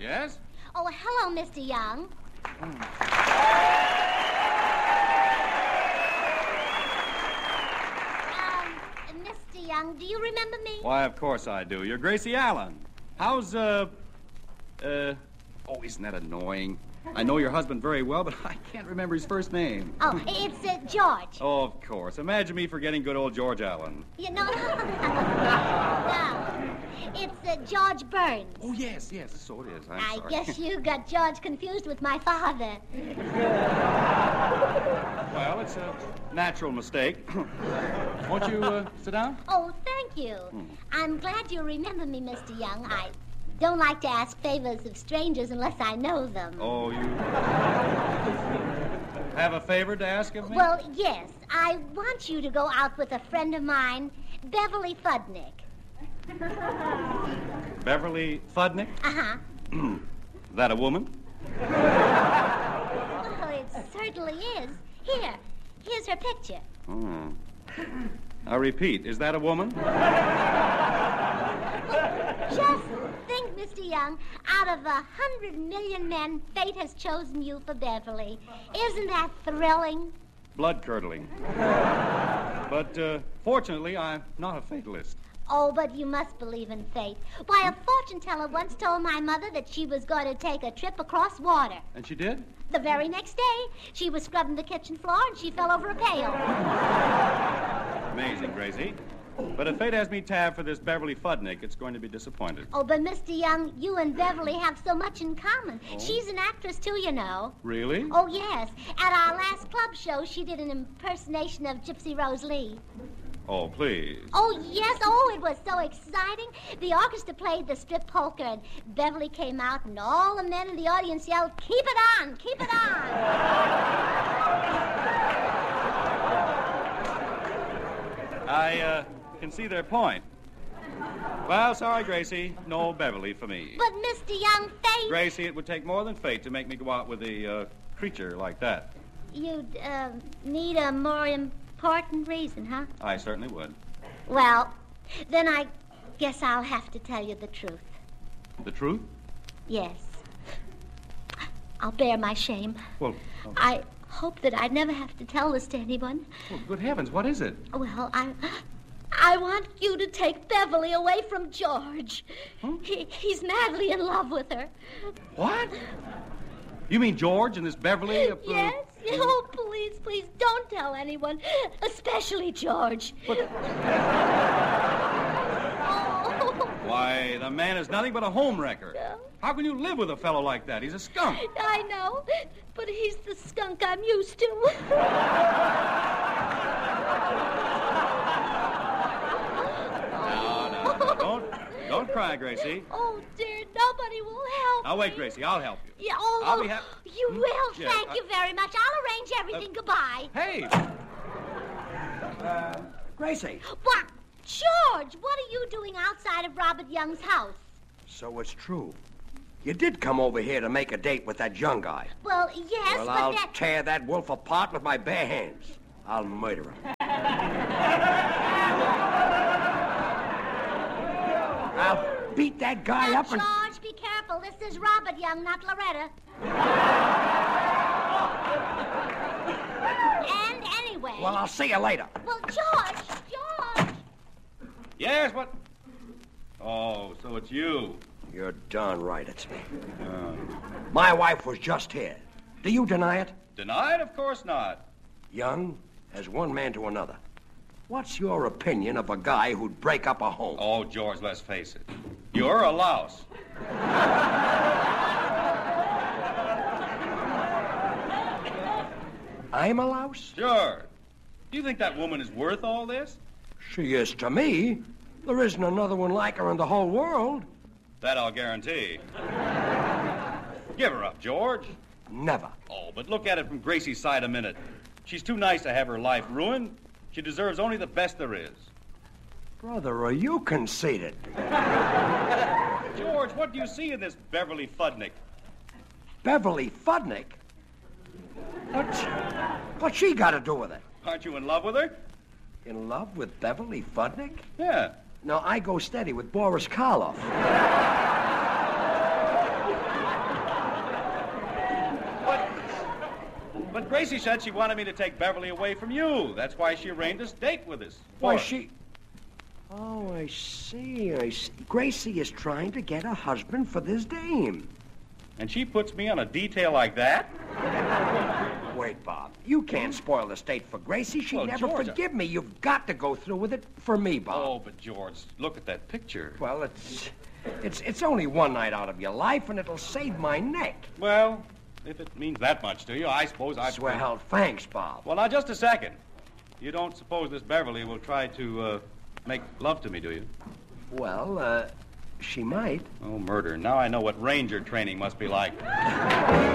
Yes? Oh, hello, Mr. Young. Mr. Young, do you remember me? Why, of course I do. You're Gracie Allen. How's, oh, isn't that annoying? I know your husband very well, but I can't remember his first name. Oh, it's George. Oh, of course. Imagine me forgetting good old George Allen. You know, no. It's George Burns. Oh, yes, so it is. I'm I sorry. guess you got George confused with my father. Well, it's a natural mistake. Won't you sit down? Oh, thank you. I'm glad you remember me, Mr. Young. I don't like to ask favors of strangers unless I know them. Oh, you have a favor to ask of me? Well, yes. I want you to go out with a friend of mine, Beverly Fudnick. Beverly Fudnick? Uh-huh. That a woman? Well, it certainly is. Here's her picture. I repeat, is that a woman? Just think, Mr. Young, out of 100 million men, fate has chosen you for Beverly. Isn't that thrilling? Blood-curdling. But fortunately, I'm not a fatalist. Oh, but you must believe in fate. Why, a fortune teller once told my mother that she was going to take a trip across water. And she did? The very next day, she was scrubbing the kitchen floor and she fell over a pail. Amazing, Gracie. But if fate has me tabbed for this Beverly Fudnick, it's going to be disappointed. Oh, but Mr. Young, you and Beverly have so much in common. Oh? She's an actress, too, you know. Really? Oh, yes. At our last club show, she did an impersonation of Gypsy Rose Lee. Oh, please. Oh, yes. Oh, it was so exciting. The orchestra played the strip polka, and Beverly came out, and all the men in the audience yelled, "Keep it on! Keep it on!" I can see their point. Well, sorry, Gracie. No Beverly for me. But, Mr. Young, fate... Gracie, it would take more than fate to make me go out with a creature like that. You'd need a more important reason, huh? I certainly would. Well, then I guess I'll have to tell you the truth. The truth? Yes. I'll bear my shame. Well, I hope that I'd never have to tell this to anyone. well, good heavens, what is it? Well, I want you to take Beverly away from George. Huh? He's madly in love with her. What? You mean George and this Beverly? Yes. Oh, please, don't tell anyone, especially George. But... Oh. Why, the man is nothing but a homewrecker. Yeah. How can you live with a fellow like that? He's a skunk. I know, but he's the skunk I'm used to. No. Don't cry, Gracie. Oh, dear, nobody will help Now, wait, me. Gracie, I'll help you. Yeah, I'll be happy. You will. Yeah, Thank you very much. I'll arrange everything. Goodbye. Hey! Gracie. What? George, what are you doing outside of Robert Young's house? So it's true. You did come over here to make a date with that young guy. Well, yes, Well, but I'll that... tear that wolf apart with my bare hands. I'll murder him. I'll beat that guy Now, up and... George, be careful. This is Robert Young, not Loretta. And anyway... Well, I'll see you later. Well, George! Yes, what? Oh, so it's you. You're darn right it's me. My wife was just here. Do you deny it? Deny it? Of course not. Young, as one man to another. What's your opinion of a guy who'd break up a home? Oh, George, let's face it. You're a louse. I'm a louse? Sure. Do you think that woman is worth all this? She is to me. There isn't another one like her in the whole world. That I'll guarantee. Give her up, George. Never. Oh, but look at it from Gracie's side a minute. She's too nice to have her life ruined. She deserves only the best there is. Brother, are you conceited? George, what do you see in this Beverly Fudnick? Beverly Fudnick? What's she got to do with it? Aren't you in love with her? In love with Beverly Fudnick? Yeah. No, I go steady with Boris Karloff. but Gracie said she wanted me to take Beverly away from you. That's why she arranged this date with us. Why, she... Oh, I see. Gracie is trying to get a husband for this dame. And she puts me on a detail like that? Wait, Bob. You can't spoil the state for Gracie. She'd Well, never George, forgive me. You've got to go through with it for me, Bob. Oh, but George, look at that picture. Well, it's only one night out of your life, and it'll save my neck. Well, if it means that much to you, I suppose I'd... Well, thanks, Bob. Well, now, just a second. You don't suppose this Beverly will try to, make love to me, do you? Well, she might. Oh, murder. Now I know what ranger training must be like.